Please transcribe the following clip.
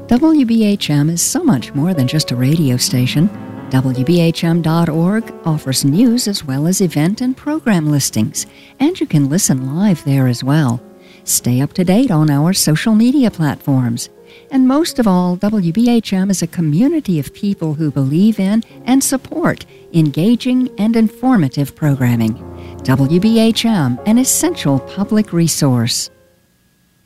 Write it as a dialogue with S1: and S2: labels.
S1: WBHM is so much more than just a radio station. WBHM.org offers news as well as event and program listings, and you can listen live there as well. Stay up to date on our social media platforms. And most of all, WBHM is a community of people who believe in and support engaging and informative programming. WBHM, an essential public resource.